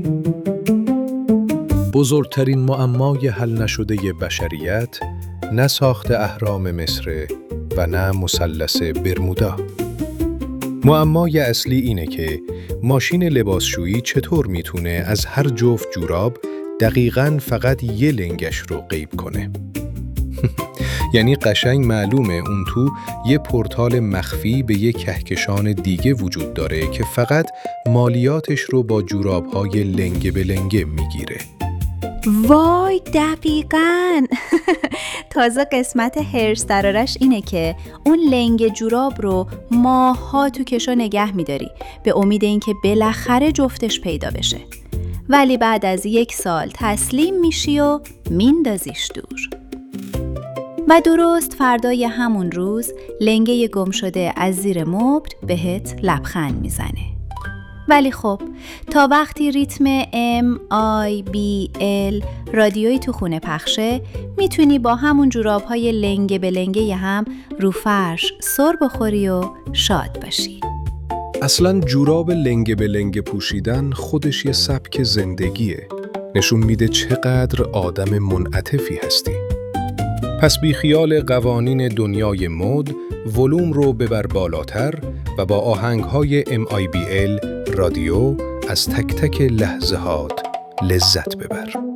بزرگترین معمای حل نشده بشریت نه ساخت اهرام مصر و نه مثلث برمودا. معمای اصلی اینه که ماشین لباسشویی چطور میتونه از هر جفت جوراب دقیقاً فقط یه لنگش رو غیب کنه. یعنی قشنگ معلومه اون تو یه پورتال مخفی به یه کهکشان دیگه وجود داره که فقط مالیاتش رو با جوراب‌های لنگه به لنگه میگیره. وای دقیقاً. تازه قسمت هرس درارش اینه که اون لنگ جوراب رو ماها تو کشو نگه میداری به امید اینکه بالاخره جفتش پیدا بشه، ولی بعد از 1 سال تسلیم میشی و میندازیش دور. و درست فردای همون روز لنگه گم شده از زیر مبل بهت لبخند میزنه. ولی خب تا وقتی ریتم MIBL رادیویی تو خونه پخشه، میتونی با همون جوراب‌های لنگه به لنگه هم رو فرش سر بخوری و شاد باشی. اصلاً جوراب لنگه به لنگه پوشیدن خودش یه سبک زندگیه. نشون میده چقدر آدم منعطفی هستی. پس بی خیال قوانین دنیای مد، ولوم رو ببر بالاتر و با آهنگ‌های MIBL رادیو از تک تک لحظه‌هات لذت ببر.